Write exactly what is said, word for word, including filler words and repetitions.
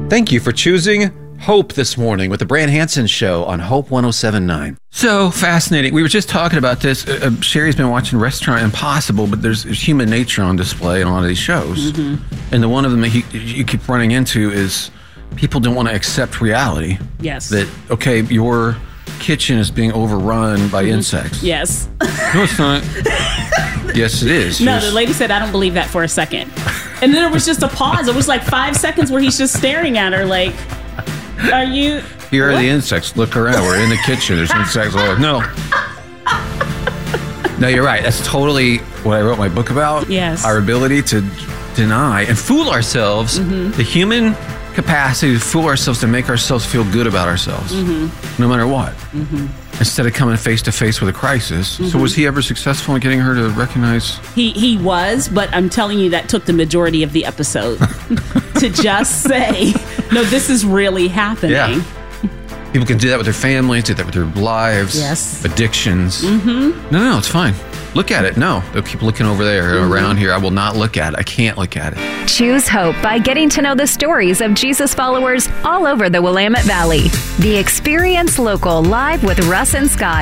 Thank you for choosing Hope this morning with the Brand Hansen Show on Hope one oh seven point nine. So fascinating. We were just talking about this. Uh, Sherry's been watching Restaurant Impossible, but there's human nature on display in a lot of these shows. Mm-hmm. And the one of them that he, you keep running into is people don't want to accept reality. Yes. That, okay, your kitchen is being overrun by mm-hmm. insects. Yes. No, it's not. Yes, it is. No, Just, the lady said, I don't believe that for a second. And then there was just a pause. It was like five seconds where he's just staring at her like, are you... Here what? are the insects. Look around. We're in the kitchen. There's insects all over. No. No, you're right. That's totally what I wrote my book about. Yes. Our ability to deny and fool ourselves. Mm-hmm. The human capacity to fool ourselves, to make ourselves feel good about ourselves. Mm-hmm. No matter what. Mm-hmm. Instead of coming face to face with a crisis. Mm-hmm. So was he ever successful in getting her to recognize? He he was, but I'm telling you that took the majority of the episode to just say, no, this is really happening. Yeah. People can do that with their families, do that with their lives. Yes. Addictions. Mm-hmm. No, no, it's fine. Look at it. No, they'll keep looking over there, mm-hmm. around here. I will not look at it. I can't look at it. Choose Hope by getting to know the stories of Jesus followers all over the Willamette Valley. The Experience Local, live with Russ and Scott.